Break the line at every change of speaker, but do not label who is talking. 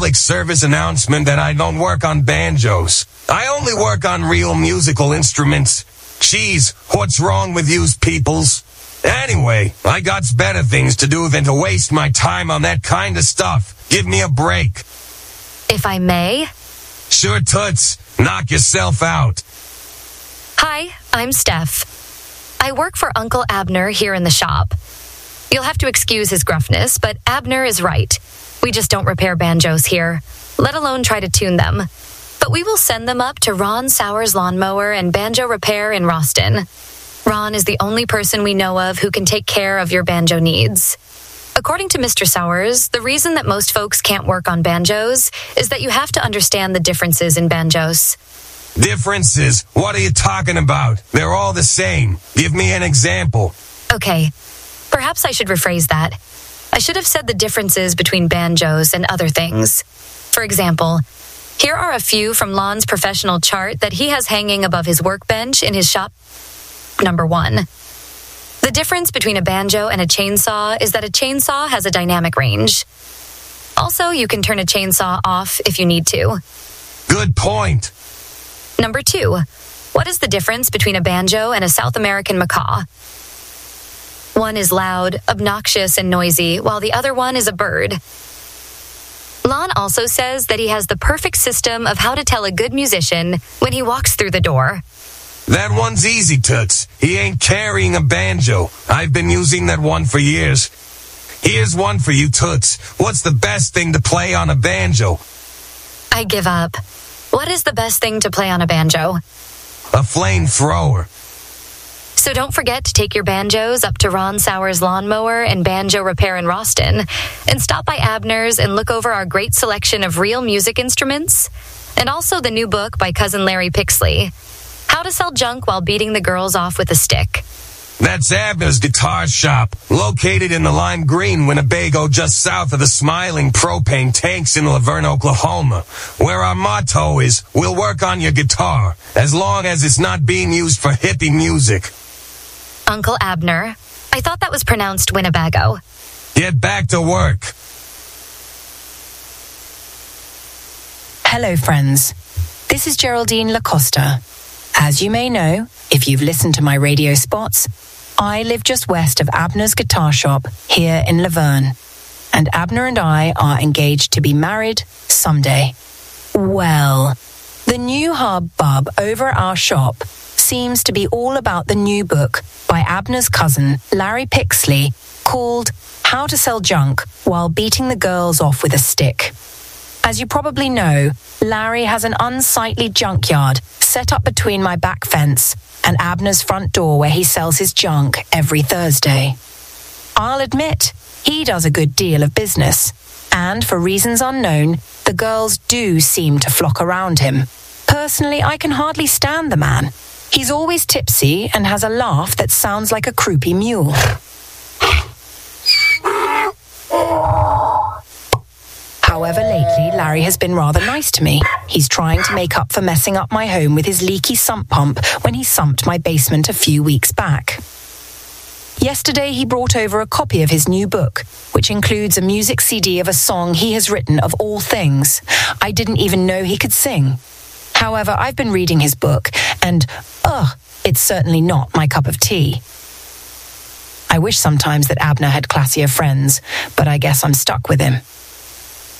public service announcement that I don't work on banjos. I only work on real musical instruments. Jeez, what's wrong with yous peoples? Anyway, I got better things to do than to waste my time on that kind of stuff. Give me a break.
If I may?
Sure, Toots. Knock yourself out.
Hi, I'm Steph. I work for Uncle Abner here in the shop. You'll have to excuse his gruffness, but Abner is right. We just don't repair banjos here, let alone try to tune them. But we will send them up to Ron Sauer's Lawnmower and Banjo Repair in Roston. Ron is the only person we know of who can take care of your banjo needs. According to Mr. Sauers, the reason that most folks can't work on banjos is that you have to understand the differences in banjos.
Differences? What are you talking about? They're all the same. Give me an example.
Okay, perhaps I should rephrase that. I should have said the differences between banjos and other things. For example, here are a few from Lon's professional chart that he has hanging above his workbench in his shop. Number 1. The difference between a banjo and a chainsaw is that a chainsaw has a dynamic range. Also, you can turn a chainsaw off if you need to.
Good point.
Number 2. What is the difference between a banjo and a South American macaw? One is loud, obnoxious, and noisy, while the other one is a bird. Lon also says that he has the perfect system of how to tell a good musician when he walks through the door.
That one's easy, Toots. He ain't carrying a banjo. I've been using that one for years. Here's one for you, Toots. What's the best thing to play on a banjo?
I give up. What is the best thing to play on a banjo?
A flamethrower.
So don't forget to take your banjos up to Ron Sauer's Lawnmower and Banjo Repair in Roston, and stop by Abner's and look over our great selection of real music instruments, and also the new book by Cousin Larry Pixley, How to Sell Junk While Beating the Girls Off with a Stick.
That's Abner's Guitar Shop, located in the Lime Green, Winnebago, just south of the Smiling Propane Tanks in Laverne, Oklahoma, where our motto is, we'll work on your guitar, as long as it's not being used for hippie music.
Uncle Abner. I thought that was pronounced Winnebago.
Get back to work.
Hello, friends. This is Geraldine Lacosta. As you may know, if you've listened to my radio spots, I live just west of Abner's Guitar Shop here in Laverne. And Abner and I are engaged to be married someday. Well, the new hubbub over at our shop seems to be all about the new book by Abner's cousin, Larry Pixley, called How to Sell Junk While Beating the Girls Off with a Stick. As you probably know, Larry has an unsightly junkyard set up between my back fence and Abner's front door where he sells his junk every Thursday. I'll admit, he does a good deal of business, and for reasons unknown, the girls do seem to flock around him. Personally, I can hardly stand the man. He's always tipsy and has a laugh that sounds like a croupy mule. However, lately, Larry has been rather nice to me. He's trying to make up for messing up my home with his leaky sump pump when he sumped my basement a few weeks back. Yesterday, he brought over a copy of his new book, which includes a music CD of a song he has written of all things. I didn't even know he could sing. However, I've been reading his book, and, it's certainly not my cup of tea. I wish sometimes that Abner had classier friends, but I guess I'm stuck with him.